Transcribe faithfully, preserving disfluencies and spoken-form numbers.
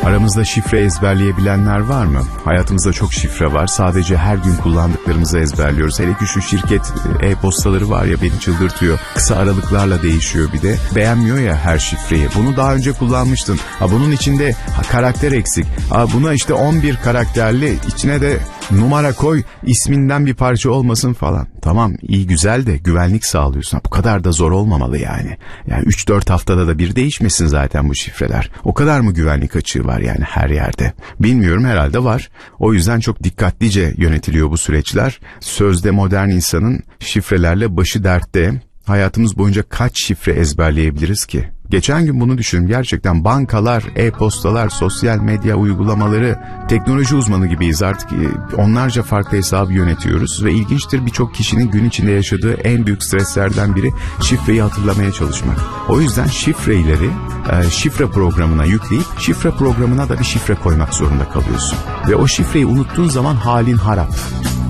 Aramızda şifre ezberleyebilenler var mı? Hayatımızda çok şifre var. Sadece her gün kullandıklarımızı ezberliyoruz. Hele ki şu şirket e-postaları var ya, beni çıldırtıyor. Kısa aralıklarla değişiyor bir de. Beğenmiyor ya her şifreyi. Bunu daha önce kullanmıştın. Ha, bunun içinde ha, karakter eksik. Ha, buna işte on bir karakterli, içine de numara koy, isminden bir parça olmasın falan. Tamam, iyi güzel de güvenlik sağlıyorsun. Bu kadar da zor olmamalı yani. Yani üç dört haftada da bir değişmesin zaten bu şifreler. O kadar mı güvenlik açığı var yani her yerde? Bilmiyorum, herhalde var. O yüzden çok dikkatlice yönetiliyor bu süreçler. Sözde modern insanın şifrelerle başı dertte. Hayatımız boyunca kaç şifre ezberleyebiliriz ki? Geçen gün bunu düşündüm. Gerçekten bankalar, e-postalar, sosyal medya uygulamaları, teknoloji uzmanı gibiyiz artık. Onlarca farklı hesabı yönetiyoruz ve ilginçtir, birçok kişinin gün içinde yaşadığı en büyük streslerden biri şifreyi hatırlamaya çalışmak. O yüzden şifreleri e, şifre programına yükleyip şifre programına da bir şifre koymak zorunda kalıyorsun. Ve o şifreyi unuttuğun zaman halin harap.